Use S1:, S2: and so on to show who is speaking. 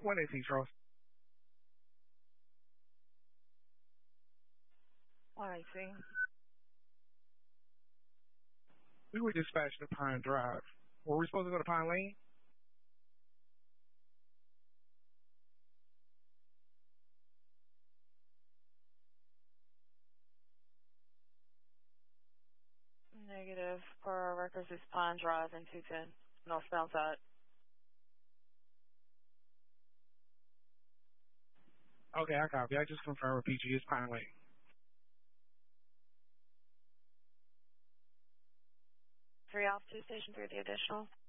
S1: 118 Charles.
S2: 118.
S1: We were dispatched to Pine Drive. Were we supposed to go to Pine Lane?
S2: Negative. Per our records is Pine Drive and 210. Northbound side.
S1: Okay, I copy. I just confirmed with PG. It's Pine Lane.
S2: 3 off 2, station 3, the additional.